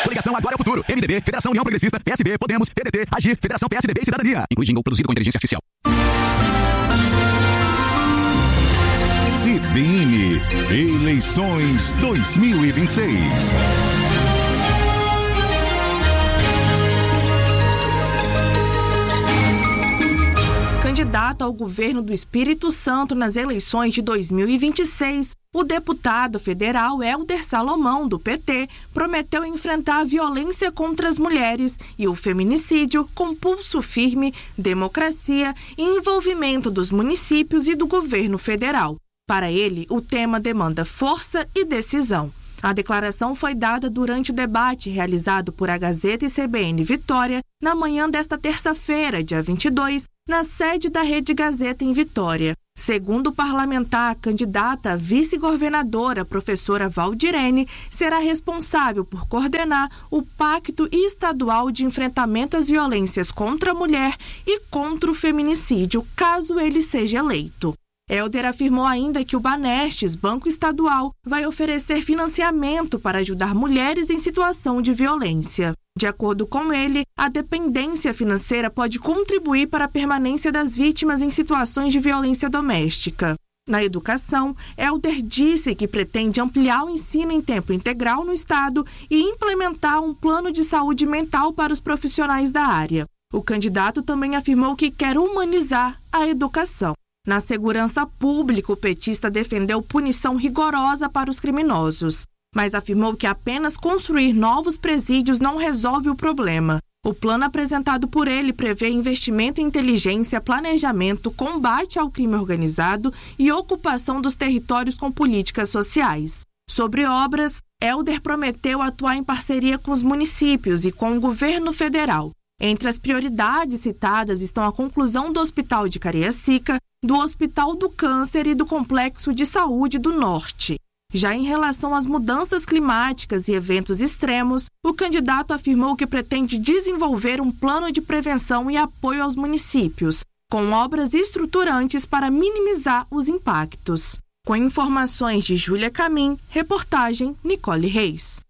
Coligação Agora é o Futuro. MDB, Federação União Progressista, PSB, Podemos, PDT, Agir, Federação PSDB e Cidadania. Inclui jingle produzido com inteligência artificial. CBN Eleições 2026. Candidato ao governo do Espírito Santo nas eleições de 2026, o deputado federal Helder Salomão, do PT, prometeu enfrentar a violência contra as mulheres e o feminicídio com pulso firme, democracia e envolvimento dos municípios e do governo federal. Para ele, o tema demanda força e decisão. A declaração foi dada durante o debate realizado por a Gazeta e CBN Vitória na manhã desta terça-feira, dia 22, na sede da Rede Gazeta em Vitória. Segundo o parlamentar, a candidata a vice-governadora, professora Valdirene, será responsável por coordenar o Pacto Estadual de Enfrentamento às Violências contra a Mulher e contra o Feminicídio, caso ele seja eleito. Helder afirmou ainda que o Banestes, Banco Estadual, vai oferecer financiamento para ajudar mulheres em situação de violência. De acordo com ele, a dependência financeira pode contribuir para a permanência das vítimas em situações de violência doméstica. Na educação, Helder disse que pretende ampliar o ensino em tempo integral no estado e implementar um plano de saúde mental para os profissionais da área. O candidato também afirmou que quer humanizar a educação. Na segurança pública, o petista defendeu punição rigorosa para os criminosos, mas afirmou que apenas construir novos presídios não resolve o problema. O plano apresentado por ele prevê investimento em inteligência, planejamento, combate ao crime organizado e ocupação dos territórios com políticas sociais. Sobre obras, Helder prometeu atuar em parceria com os municípios e com o governo federal. Entre as prioridades citadas estão a conclusão do Hospital de Cariacica, do Hospital do Câncer e do Complexo de Saúde do Norte. Já em relação às mudanças climáticas e eventos extremos, o candidato afirmou que pretende desenvolver um plano de prevenção e apoio aos municípios, com obras estruturantes para minimizar os impactos. Com informações de Júlia Camin, reportagem Nicole Reis.